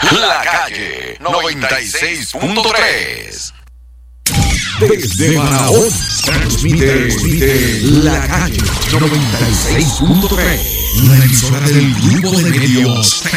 La Calle 96.3. Desde Barahona transmite La Calle 96.3, la emisora del grupo de medios